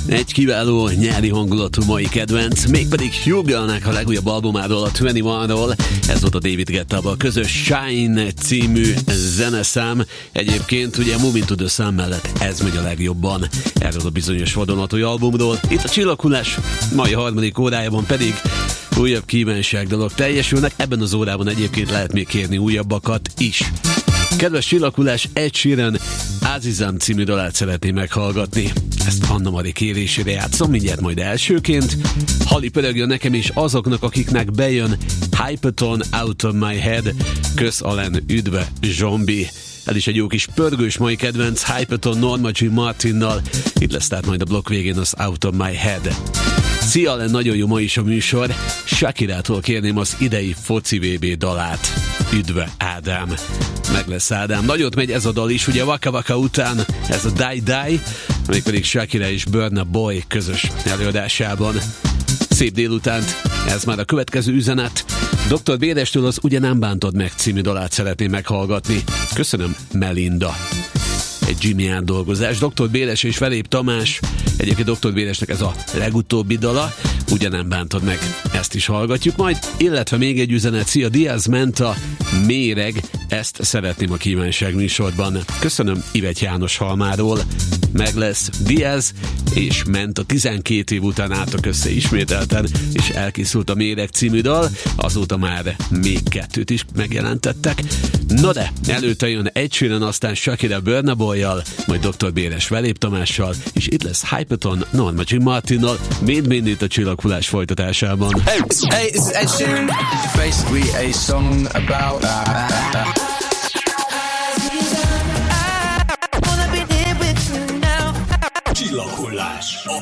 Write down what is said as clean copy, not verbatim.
Egy kiváló nyári hangulatú mai kedvenc, mégpedig Hugo-nek a legújabb albumáról, a 21-ról. Ez volt a David Guettával közös Shine című zeneszám. Egyébként ugye a Moving to the Sun mellett ez megy a legjobban erről a bizonyos vadonatúj albumról. Itt a Csillaghullás mai harmadik órájában pedig újabb kívánságdalok teljesülnek. Ebben az órában egyébként lehet még kérni újabbakat is. Kedves Csillaghullás, Ed Sheeran Azizam című dalát szeretném meghallgatni. Ezt Anna Mari kérésére játszom, mindjárt majd elsőként. Hali pörögjön nekem is azoknak, akiknek bejön Hyperton Out of My Head. Kösz Alen, üdve Zsombi. Ez is egy jó kis pörgős mai kedvenc Hyperton Norma G. Martinnal. Itt lesz tehát majd a blokk végén az Out of My Head. Szia Alen, nagyon jó ma is a műsor. Shakirától kérném az idei foci VB dalát. Üdve Ádám. Meg lesz Ádám. Nagyot megy ez a dal is, ugye Waka Waka után ez a Die Die, amíg pedig Shakira és Burna Boy közös előadásában. Szép délutánt, ez már a következő üzenet. Dr. Bérestől az Ugye nem bántad meg című dalát szeretném meghallgatni. Köszönöm, Melinda. Egy Jimmy átdolgozás. Dr. Béres és Velép Tamás. Egyébként Dr. Béresnek ez a legutóbbi dala. Ugye nem bántad meg, ezt is hallgatjuk majd. Illetve még egy üzenet. Szia, Diaz Menta, Méreg. Ezt szeretném a kívánság műsorban. Köszönöm Ivet János Halmáról. Meg lesz Diaz és Menta 12 év után álltak össze ismételten, és elkészült a Méreg című dal. Azóta már még 2 is megjelentettek. No de, előtte jön Ed Sheeran, aztán Shakira Burna Boy-jal, majd Dr. Béres Velép Tamással, és itt lesz Hyperton Norma G. Martinnal, mind itt a Csillaghullás folytatásában. Hey, this is Ed Sheeran. Basically a song about Csillaghullás.